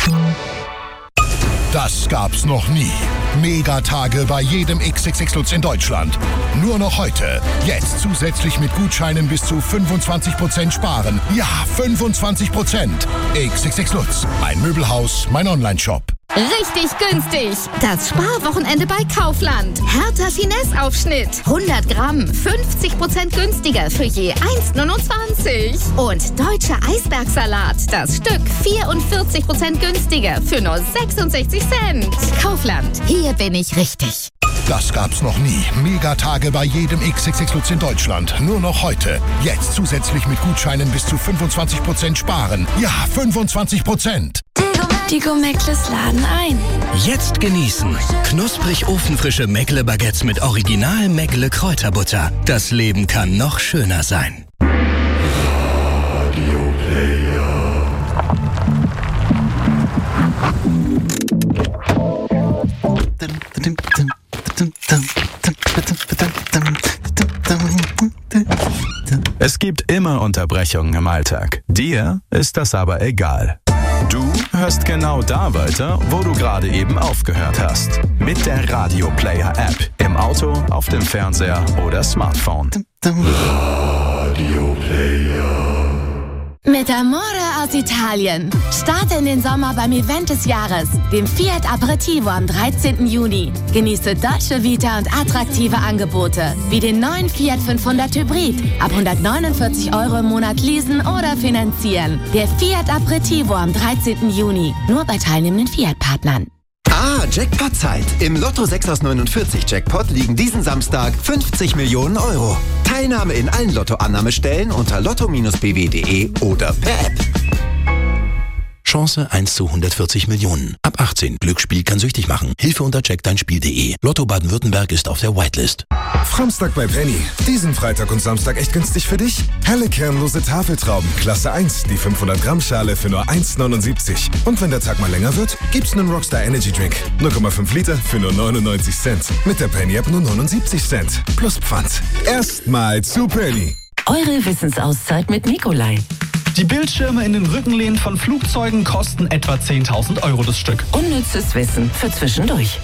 Das gab's noch nie. Megatage bei jedem XXX Lutz in Deutschland. Nur noch heute. Jetzt zusätzlich mit Gutscheinen bis zu 25% sparen. Ja, 25%. XXX Lutz. Ein Möbelhaus, mein Onlineshop. Richtig günstig. Das Sparwochenende bei Kaufland. Hertha Finesse-Aufschnitt. 100 Gramm. 50% günstiger für je 1,29. Und deutscher Eisbergsalat. Das Stück 44% günstiger für nur 66 Cent. Kaufland. Hier bin ich richtig. Das gab's noch nie. Megatage bei jedem XXX Lutz in Deutschland. Nur noch heute. Jetzt zusätzlich mit Gutscheinen bis zu 25% sparen. Ja, 25%. Die Meckles laden ein. Jetzt genießen. Knusprig ofenfrische Meckle-Baguettes mit Original Meckle Kräuterbutter. Das Leben kann noch schöner sein. Radio Player. Es gibt immer Unterbrechungen im Alltag. Dir ist das aber egal. Du hörst genau da weiter, wo du gerade eben aufgehört hast. Mit der Radio Player App. Im Auto, auf dem Fernseher oder Smartphone. Radio Player. Mit Amore aus Italien. Starte in den Sommer beim Event des Jahres, dem Fiat Aperitivo am 13. Juni. Genieße Dolce Vita und attraktive Angebote, wie den neuen Fiat 500 Hybrid. Ab 149 € im Monat leasen oder finanzieren. Der Fiat Aperitivo am 13. Juni. Nur bei teilnehmenden Fiat-Partnern. Jackpot-Zeit. Im Lotto 6 aus 49 Jackpot liegen diesen Samstag 50 Millionen €. Teilnahme in allen Lottoannahmestellen unter lotto-bw.de oder per App. Chance 1 zu 140 Millionen. Ab 18. Glücksspiel kann süchtig machen. Hilfe unter checkdeinspiel.de. Lotto Baden-Württemberg ist auf der Whitelist. Framstag bei Penny. Diesen Freitag und Samstag echt günstig für dich? Helle kernlose Tafeltrauben, Klasse 1, die 500 Gramm Schale für nur 1,79. Und wenn der Tag mal länger wird, gibt's einen Rockstar Energy Drink. 0,5 Liter für nur 99 Cent. Mit der Penny App nur 79 Cent. Plus Pfand. Erstmal zu Penny. Eure Wissensauszeit mit Nikolai. Die Bildschirme in den Rückenlehnen von Flugzeugen kosten etwa 10.000 € das Stück. Unnützes Wissen für zwischendurch.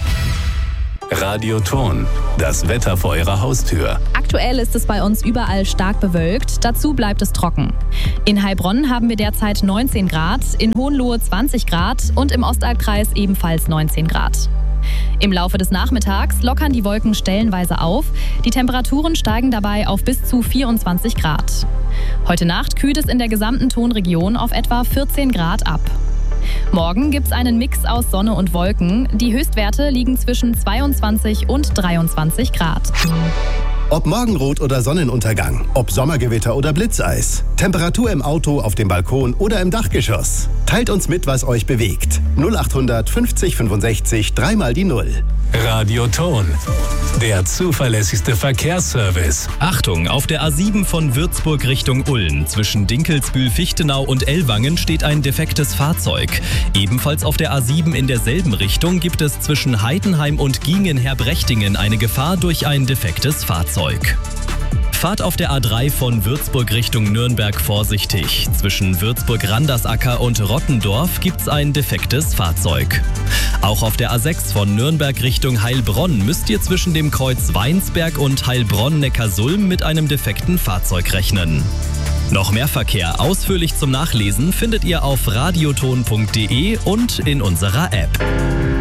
Radioton, das Wetter vor Ihrer Haustür. Aktuell ist es bei uns überall stark bewölkt, dazu bleibt es trocken. In Heilbronn haben wir derzeit 19 Grad, in Hohenlohe 20 Grad und im Ostalbkreis ebenfalls 19 Grad. Im Laufe des Nachmittags lockern die Wolken stellenweise auf. Die Temperaturen steigen dabei auf bis zu 24 Grad. Heute Nacht kühlt es in der gesamten Tonregion auf etwa 14 Grad ab. Morgen gibt es einen Mix aus Sonne und Wolken. Die Höchstwerte liegen zwischen 22 und 23 Grad. Ob Morgenrot oder Sonnenuntergang, ob Sommergewitter oder Blitzeis, Temperatur im Auto, auf dem Balkon oder im Dachgeschoss. Teilt uns mit, was euch bewegt. 0800 50 65 3 mal die 0. Radioton, der zuverlässigste Verkehrsservice. Achtung, auf der A7 von Würzburg Richtung Ulm zwischen Dinkelsbühl-Fichtenau und Ellwangen steht ein defektes Fahrzeug. Ebenfalls auf der A7 in derselben Richtung gibt es zwischen Heidenheim und Giengen-Herbrechtingen eine Gefahr durch ein defektes Fahrzeug. Fahrt auf der A3 von Würzburg Richtung Nürnberg vorsichtig. Zwischen Würzburg-Randersacker und Rottendorf gibt's ein defektes Fahrzeug. Auch auf der A6 von Nürnberg Richtung Heilbronn müsst ihr zwischen dem Kreuz Weinsberg und Heilbronn-Neckarsulm mit einem defekten Fahrzeug rechnen. Noch mehr Verkehr ausführlich zum Nachlesen findet ihr auf radioton.de und in unserer App.